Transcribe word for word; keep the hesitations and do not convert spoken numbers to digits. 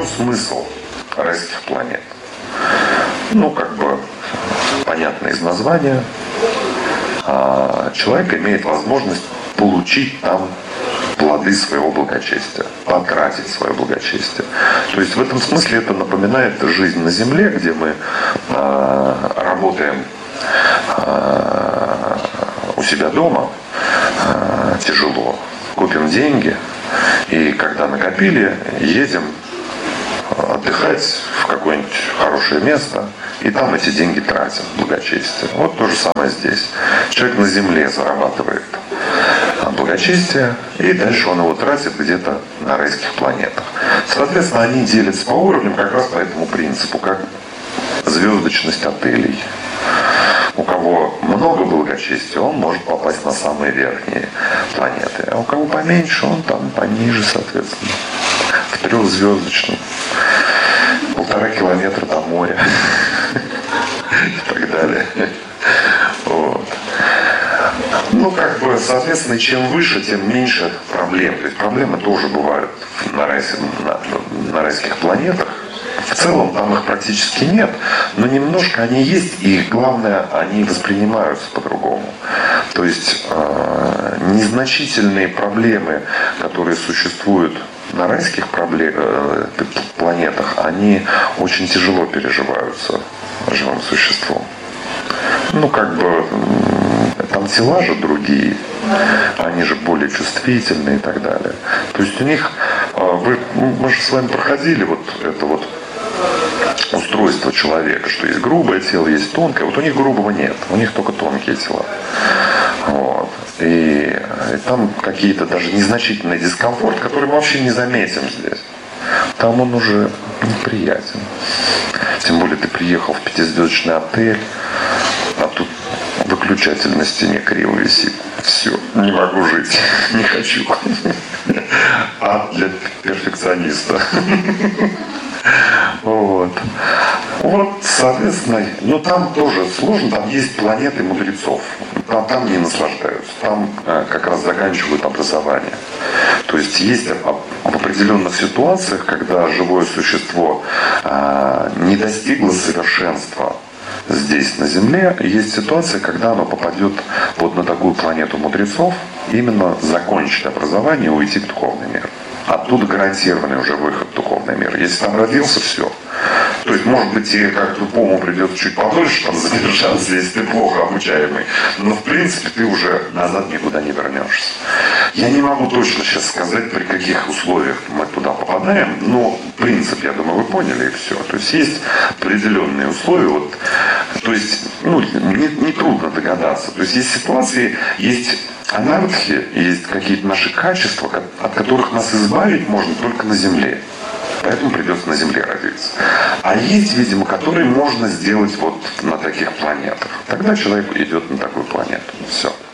чем смысл райских планет? Ну, как бы понятно из названия. Человек имеет возможность получить там плоды своего благочестия, потратить свое благочестие. То есть в этом смысле это напоминает жизнь на Земле, где мы э, работаем э, у себя дома, э, тяжело, копим деньги, и когда накопили, едем отдыхать в какое-нибудь хорошее место, и там эти деньги тратим, благочестие. Вот то же самое здесь. Человек на земле зарабатывает благочестие, и дальше он его тратит где-то на райских планетах. Соответственно, они делятся по уровням как раз по этому принципу, как звездочность отелей. У кого много благочестия, он может попасть на самые верхние планеты. А у кого поменьше, он там пониже, соответственно. В трехзвездочном. Полтора километра до моря. И так далее. Вот. Ну, как бы, соответственно, чем выше, тем меньше проблем. То есть проблемы тоже бывают на, райс, на, на райских планетах. В целом там их практически нет, но немножко они есть, и главное, они воспринимаются по-другому. То есть э, незначительные проблемы, которые существуют на райских проблем, э, планетах, они очень тяжело переживаются живым существом. Ну, как бы, там тела же другие, они же более чувствительные и так далее. То есть у них, вы, мы же с вами проходили вот это вот устройство человека, что есть грубое тело, есть тонкое. Вот у них грубого нет, у них только тонкие тела. Вот. И, и там какие-то даже незначительный дискомфорт, который мы вообще не заметим здесь. Там он уже неприятен. Тем более ты приехал в пятизвездочный отель, а тут выключатель на стене криво висит. Все, не могу жить, не хочу. А для перфекциониста. Вот. Вот, соответственно, но там тоже сложно, там есть планеты мудрецов. Там, там не наслаждаются, там а, как раз заканчивают образование. То есть есть в определенных ситуациях, когда живое существо а, не достигло совершенства здесь, на Земле, есть ситуация, когда оно попадет вот на такую планету мудрецов, именно закончить образование и уйти в духовный мир. Оттуда гарантированный уже выход в духовный мир. Если там родился, все. То есть, может быть, тебе как тупому придется чуть подольше там задержаться, если ты плохо обучаемый. Но, в принципе, ты уже назад никуда не вернешься. Я не могу точно сейчас сказать, при каких условиях мы туда попадаем, но принцип, я думаю, вы поняли, и все. То есть, есть определенные условия. Вот, то есть, ну, не, не трудно догадаться. То есть, есть ситуации, есть анархия, есть какие-то наши качества, от которых нас избавить можно только на Земле. Поэтому придется на Земле родиться. А есть, видимо, которые можно сделать вот на таких планетах. Тогда человек идет на такую планету. Все.